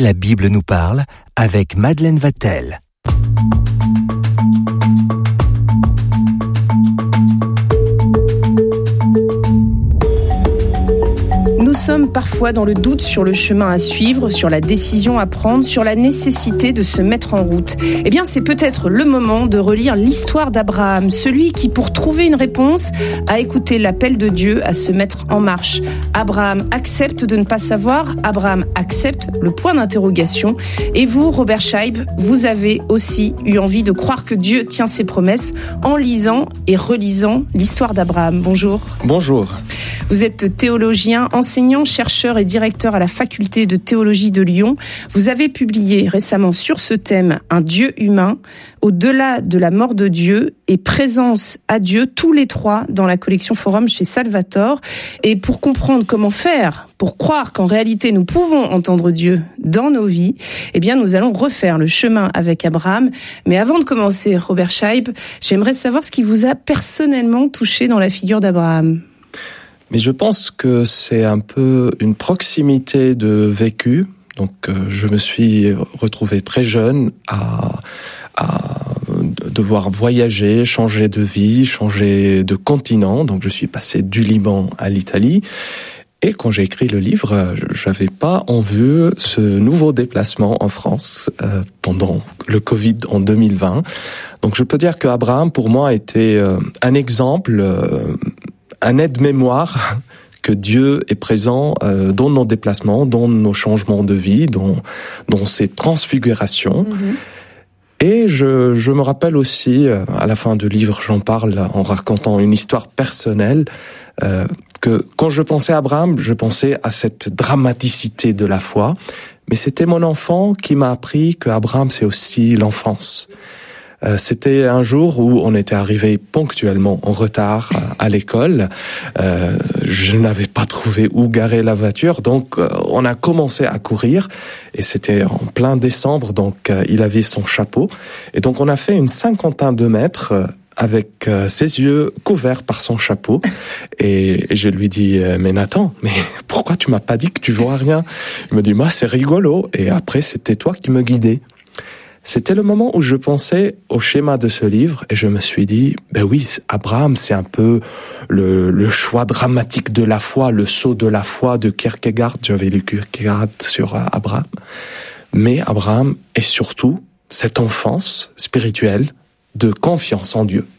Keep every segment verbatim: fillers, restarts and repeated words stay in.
La Bible nous parle avec Madeleine Vatel. Nous sommes parfois dans le doute sur le chemin à suivre, sur la décision à prendre, sur la nécessité de se mettre en route. Eh bien, c'est peut-être le moment de relire l'histoire d'Abraham, celui qui, pour trouver une réponse, a écouté l'appel de Dieu à se mettre en marche. Abraham accepte de ne pas savoir, Abraham accepte le point d'interrogation. Et vous, Robert Scheib, vous avez aussi eu envie de croire que Dieu tient ses promesses en lisant et relisant l'histoire d'Abraham. Bonjour. Bonjour. Vous êtes théologien, enseignant, chercheur et directeur à la faculté de théologie de Lyon. Vous avez publié récemment sur ce thème Un Dieu humain, au-delà de la mort de Dieu et présence à Dieu, tous les trois dans la collection Forum chez Salvator. Et pour comprendre comment faire, pour croire qu'en réalité nous pouvons entendre Dieu dans nos vies, eh bien nous allons refaire le chemin avec Abraham. Mais avant de commencer, Robert Scheib, j'aimerais savoir ce qui vous a personnellement touché dans la figure d'Abraham. Mais je pense que c'est un peu une proximité de vécu. Donc, euh, je me suis retrouvé très jeune à, à devoir voyager, changer de vie, changer de continent. Donc, je suis passé du Liban à l'Italie. Et quand j'ai écrit le livre, je n'avais pas en vue ce nouveau déplacement en France euh, pendant le Covid en deux mille vingt. Donc, je peux dire que Abraham, pour moi, était euh, un exemple, euh, un aide-mémoire que Dieu est présent euh, dans nos déplacements, dans nos changements de vie, dans, dans ces transfigurations. Mm-hmm. Et je, je me rappelle aussi, euh, à la fin du livre, j'en parle en racontant une histoire personnelle, euh, que quand je pensais à Abraham, je pensais à cette dramaticité de la foi, mais c'était mon enfant qui m'a appris que Abraham, c'est aussi l'enfance. Euh, c'était un jour où on était arrivé ponctuellement en retard à, à l'école. Euh, je n'avais pas trouvé où garer la voiture, donc euh, on a commencé à courir. Et c'était en plein décembre, donc euh, il avait son chapeau. Et donc on a fait une cinquantaine de mètres euh, avec euh, ses yeux couverts par son chapeau. Et, et je lui dis euh, « Mais Nathan, mais pourquoi tu m'as pas dit que tu vois rien ?» Il me dit « Moi, c'est rigolo. » Et après, c'était toi qui me guidais. C'était le moment où je pensais au schéma de ce livre et je me suis dit, ben oui, Abraham, c'est un peu le, le choix dramatique de la foi, le saut de la foi de Kierkegaard. J'avais lu Kierkegaard sur Abraham. Mais Abraham est surtout cette enfance spirituelle de confiance en Dieu.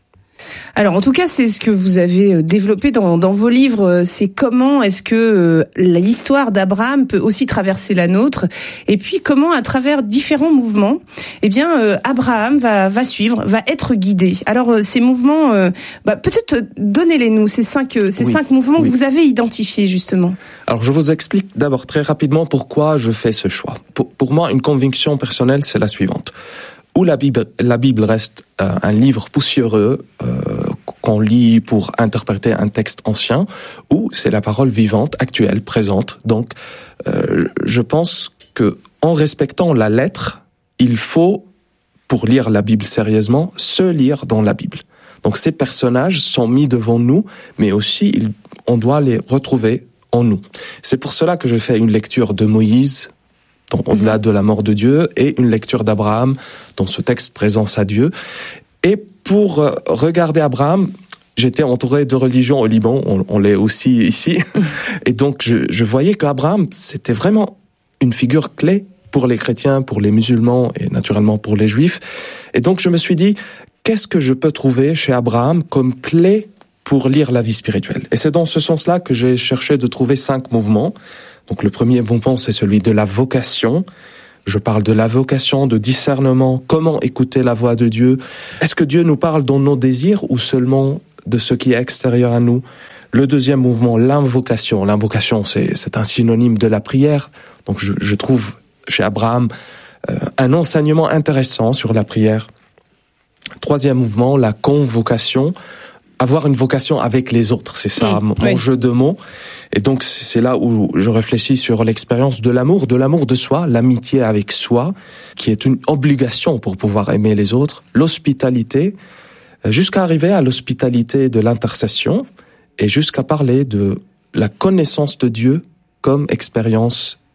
Alors, en tout cas, c'est ce que vous avez développé dans, dans vos livres. C'est comment est-ce que euh, l'histoire d'Abraham peut aussi traverser la nôtre, et puis comment, à travers différents mouvements, eh bien, euh, Abraham va, va suivre, va être guidé. Alors, euh, ces mouvements, euh, bah, peut-être euh, donnez-les-nous, ces cinq, euh, ces oui, cinq mouvements oui. que vous avez identifiés, justement. Alors, je vous explique d'abord très rapidement pourquoi je fais ce choix. Pour, pour moi, une conviction personnelle, c'est la suivante. Où la Bible, la Bible reste euh, un livre poussiéreux euh, qu'on lit pour interpréter un texte ancien, ou c'est la parole vivante, actuelle, présente. Donc, euh, je pense que en respectant la lettre, il faut, pour lire la Bible sérieusement, se lire dans la Bible. Donc, ces personnages sont mis devant nous, mais aussi il, on doit les retrouver en nous. C'est pour cela que je fais une lecture de Moïse, donc, au-delà de la mort de Dieu, et une lecture d'Abraham dans ce texte Présence à Dieu. Et pour regarder Abraham, j'étais entouré de religions au Liban, on, on l'est aussi ici, et donc je, je voyais qu'Abraham, c'était vraiment une figure clé pour les chrétiens, pour les musulmans et naturellement pour les juifs. Et donc je me suis dit, qu'est-ce que je peux trouver chez Abraham comme clé pour lire la vie spirituelle? Et c'est dans ce sens-là que j'ai cherché de trouver cinq mouvements. Donc le premier mouvement, c'est celui de la vocation. Je parle de la vocation, de discernement, comment écouter la voix de Dieu. Est-ce que Dieu nous parle dans nos désirs ou seulement de ce qui est extérieur à nous? Le deuxième mouvement, l'invocation. L'invocation, c'est, c'est un synonyme de la prière. Donc je, je trouve chez Abraham euh, un enseignement intéressant sur la prière. Troisième mouvement, la convocation. Avoir une vocation avec les autres, c'est ça mmh, mon oui. jeu de mots. Et donc c'est là où je réfléchis sur l'expérience de l'amour, de l'amour de soi, l'amitié avec soi, qui est une obligation pour pouvoir aimer les autres, l'hospitalité, jusqu'à arriver à l'hospitalité de l'intercession, et jusqu'à parler de la connaissance de Dieu comme expérience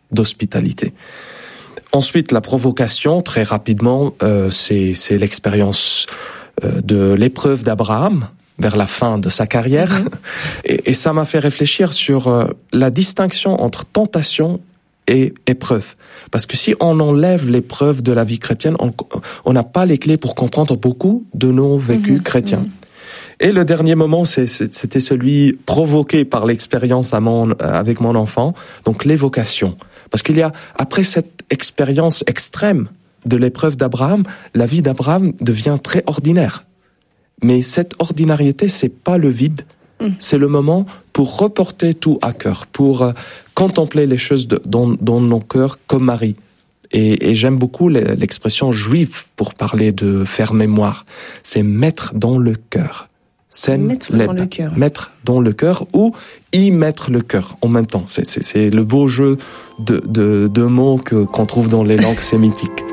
d'hospitalité. Ensuite, la provocation, très rapidement, euh, c'est, c'est l'expérience euh, de l'épreuve d'Abraham vers la fin de sa carrière. Mmh. Et, et ça m'a fait réfléchir sur euh, la distinction entre tentation et épreuve. Parce que si on enlève l'épreuve de la vie chrétienne, on n'a pas les clés pour comprendre beaucoup de nos vécus mmh. chrétiens. Mmh. Et le dernier moment, c'est, c'était celui provoqué par l'expérience à mon, avec mon enfant, donc l'évocation. Parce qu'il y a, après cette expérience extrême de l'épreuve d'Abraham, la vie d'Abraham devient très ordinaire. Mais cette ordinariété, c'est pas le vide, mmh. c'est le moment pour reporter tout à cœur, pour euh, contempler les choses de, dans, dans nos cœurs comme Marie. Et, et j'aime beaucoup l'expression juive pour parler de faire mémoire. C'est mettre dans le cœur. C'est mettre dans le cœur. Mettre dans le cœur ou y mettre le cœur en même temps. C'est, c'est, c'est le beau jeu de, de, de mots que, qu'on trouve dans les langues sémitiques.